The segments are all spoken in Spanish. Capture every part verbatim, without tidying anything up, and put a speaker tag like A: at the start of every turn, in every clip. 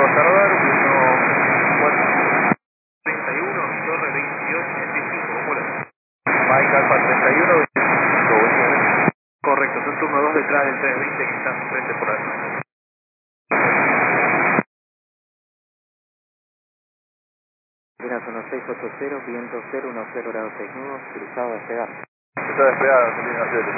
A: observar, treinta y uno, Torre veintiocho ochenta y cinco, ¿cómo lo? Mike Alfa treinta y uno, veinticinco, buen día. Correcto, son turno dos detrás del trescientos veinte que está frente por ahí.
B: Miras uno seis ocho cero, viento cero uno cero grados seis nudos, cruzado a despegar.
A: Está despegada, Celina siete.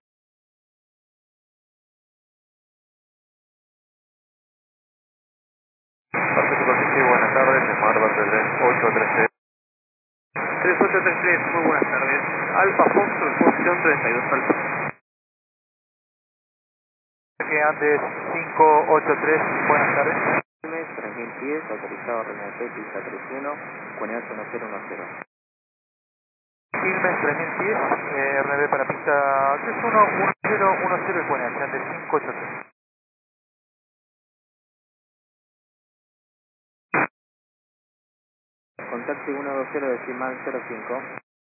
A: Parte superficie, buenas tardes, Smart tres ocho tres tres. tres ocho tres tres, muy buenas tardes. Alfa Foxtrot, posición treinta y dos Alfa. Que antes cinco ocho tres, buenas tardes.
B: tres mil pies, autorizado a remover pista treinta y uno, Cueneas uno cero uno cero.
A: Quilmes tres mil pies, eh, R B para pista tres uno uno cero uno cero y Cueneas, antes cinco ocho tres.
B: Contacto uno dos cero decimal cero cinco.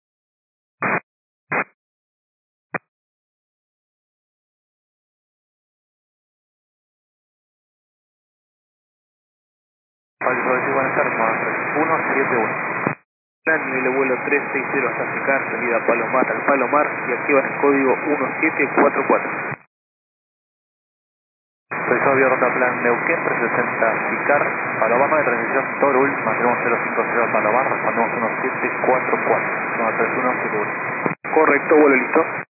A: Alfa, buenas tardes, uno siete uno. Nivel de vuelo trescientos sesenta hasta Sicar, salida Palomar al Palomar y activa el código uno siete cuatro cuatro. Soy Fabio, Ronda Plan Neuquén, trescientos sesenta Sicar, Palomar de transmisión Torul, mantenemos cero cinco cero Palomar, respondemos uno siete cuatro cuatro, zona tres uno siete uno. Correcto, vuelo listo.